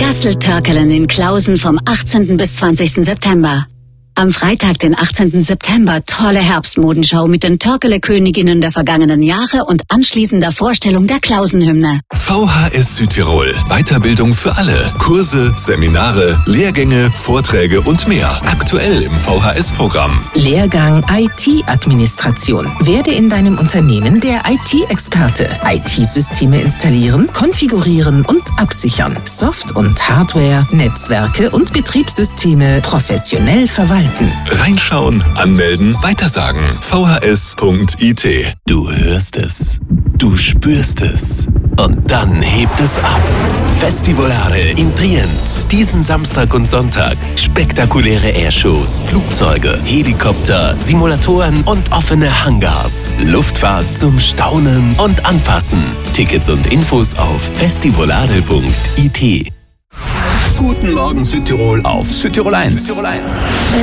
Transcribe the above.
Gassel-Törkelen in Klausen vom 18. bis 20. September. Am Freitag, den 18. September, tolle Herbstmodenschau mit den Törkele-Königinnen der vergangenen Jahre und anschließender Vorstellung der Klausenhymne. VHS Südtirol. Weiterbildung für alle. Kurse, Seminare, Lehrgänge, Vorträge und mehr. Aktuell im VHS-Programm. Lehrgang IT-Administration. Werde in deinem Unternehmen der IT-Experte. IT-Systeme installieren, konfigurieren und absichern. Soft- und Hardware, Netzwerke und Betriebssysteme professionell verwalten. Reinschauen, anmelden, weitersagen. vhs.it. Du hörst es. Du spürst es. Und dann hebt es ab. Festivolare in Trient. Diesen Samstag und Sonntag. Spektakuläre Airshows, Flugzeuge, Helikopter, Simulatoren und offene Hangars. Luftfahrt zum Staunen und Anfassen. Tickets und Infos auf festivolare.it. Guten Morgen Südtirol auf Südtirol 1.